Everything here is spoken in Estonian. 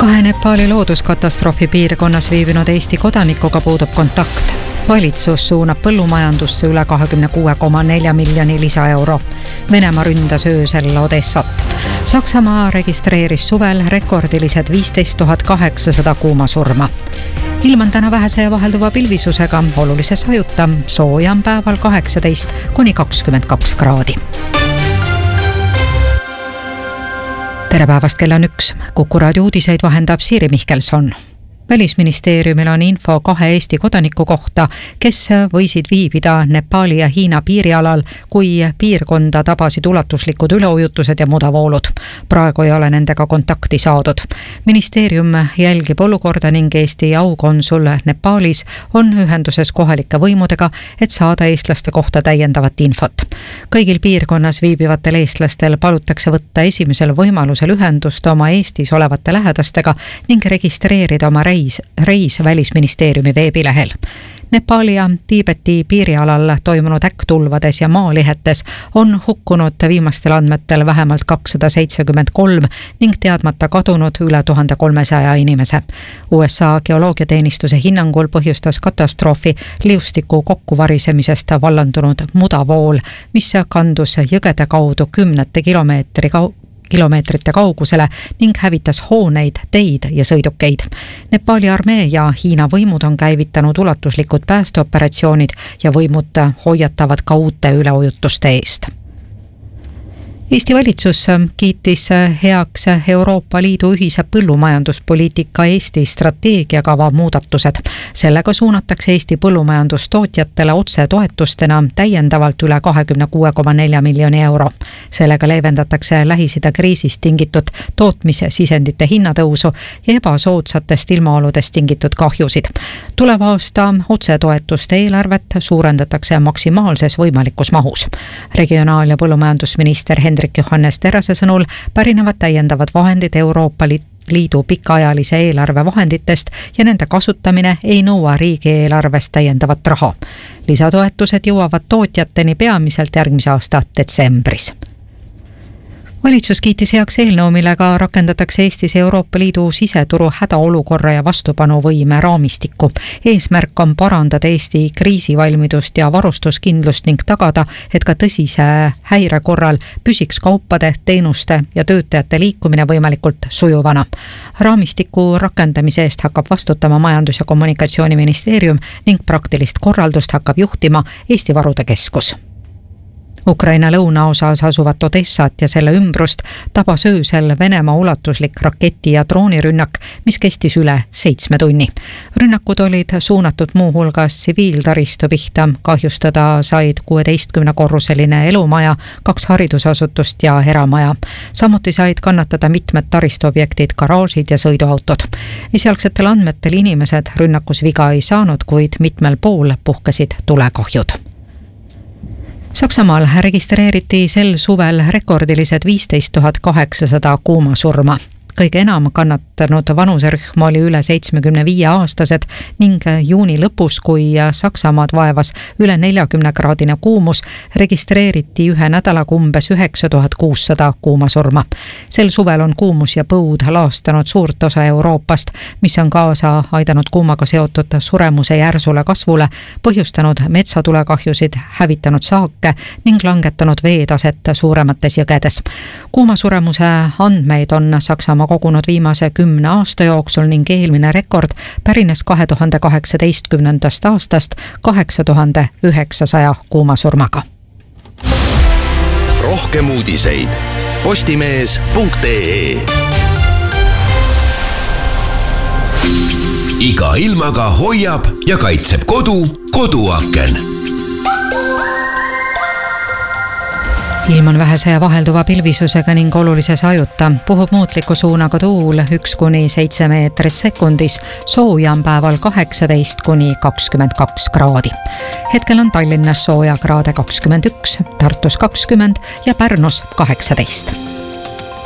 2 Nepaali looduskatastroofi piirkonnas viibinud Eesti kodanikuga puudub kontakt. Valitsus suunab põllumajandusse üle 26,4 miljoni lisaeuro. Venemaa ründas öösel Odessat. Saksamaa registreeris suvel rekordilised 15 800 kuumasurma. Ilm on täna vähese ja vahelduva pilvisusega, olulise sajuta, sooja on päeval 18–22 kraadi. Tere päevast, kell on 1. Kuku raadio uudiseid vahendab Siiri Mihkelson. Välisministeeriumil on info 2 Eesti kodaniku kohta, kes võisid viibida Nepaali ja Hiina piirialal, kui piirkonda tabasid ulatuslikud üleujutused ja mudavoolud. Praegu ei ole nendega kontakti saadud. Ministeerium jälgib olukorda ning Eesti aukonsul Nepaalis on ühenduses kohalike võimudega, et saada eestlaste kohta täiendavat infot. Kõigil piirkonnas viibivatel eestlastel palutakse võtta esimesel võimalusel ühendust oma Eestis olevate lähedastega ning registreerida oma reis Välisministeeriumi veebilehel. Nepaali ja Tiibeti piirialal toimunud äkktulvades ja maalihetes on hukkunud viimastel andmetel vähemalt 273 ning teadmata kadunud üle 1300 inimese. USA geoloogiateenistuse hinnangul põhjustas katastroofi liustiku kokkuvarisemisest vallandunud mudavool, mis kandus jõgede kaudu 10 kilomeetrite kaugusele ning hävitas hooneid, teid ja sõidukeid. Nepaali armee ja Hiina võimud on käivitanud ulatuslikud päästeoperatsioonid ja võimud hoiatavad ka uute üleujutuste eest. Eesti valitsus kiitis heaks Euroopa Liidu ühise põllumajanduspoliitika Eesti strateegiakava muudatused. Sellega suunatakse Eesti põllumajandustootjatele otsetoetustena täiendavalt üle 26,4 miljoni euro. Sellega leevendatakse Lähis-Ida kriisist tingitud tootmissisendite hinnatõusu ja ebasoodsatest ilmaoludest tingitud kahjusid. Tuleva aasta otsetoetuste eelarvet suurendatakse maksimaalses võimalikus mahus. Regionaal- ja põllumajandusminister Hendrik Johannes Terrase sõnul pärinevad täiendavad vahendid Euroopa Liidu pikaajalise eelarve vahenditest ja nende kasutamine ei nõua riigieelarvest täiendavat raha. Lisatoetused jõuavad tootjateni peamiselt järgmise aasta detsembris. Valitsus kiitis heaks eelnõu, millega rakendatakse Eestis Euroopa Liidu siseturu hädaolukorra ja vastupanuvõime raamistikku. Eesmärk on parandada Eesti kriisivalmidust ja varustuskindlust ning tagada, et ka tõsise häire korral püsiks kaupade, teenuste ja töötajate liikumine võimalikult sujuvana. Raamistiku rakendamise eest hakkab vastutama Majandus- ja Kommunikatsiooniministeerium ning praktilist korraldust hakkab juhtima Eesti Varude Keskus. Ukraina lõunaosas asuvat Odessat ja selle ümbrust tabas öösel Venemaa ulatuslik raketi- ja droonirünnak, mis kestis üle 7 tunni. Rünnakud olid suunatud muuhulgas tsiviiltaristu pihta, kahjustada said 16-korruseline elumaja, 2 haridusasutust ja eramaja. Samuti said kannatada mitmed taristuobjektid, garaažid ja sõiduautod. Esialgsetel andmetel inimesed rünnakus viga ei saanud, kuid mitmel pool puhkesid tulekahjud. Saksamaal registreeriti sel suvel rekordilised 15 800 kuumasurma. Kõige enam kannatanud vanuserühm oli üle 75-aastased ning juuni lõpus, kui Saksamaad vaevas üle 40-kraadine kuumus, registreeriti ühe nädalaga umbes 9600 kuumasurma. Sel suvel on kuumus ja põud laastanud suurt osa Euroopast, mis on kaasa aidanud kuumaga seotud suremuse järsule kasvule, põhjustanud metsatulekahjusid, hävitanud saake ning langetanud veetaset suuremates jõgedes. Kuumasuremuse andmeid on Saksamaa kogunud viimase 10 aasta jooksul ning eelmine rekord pärines 2018. aastast 8900 kuumasurmaga. Rohkem uudiseid postimees.ee. Iga ilmaga hoiab ja kaitseb koduaken. Ilm on vähese ja vahelduva pilvisusega ning olulise sajuta. Puhub muutliku suunaga tuul 1–7 meetrit sekundis. Sooja on päeval 18–22 kraadi. Hetkel on Tallinnas sooja kraade 21, Tartus 20 ja Pärnus 18.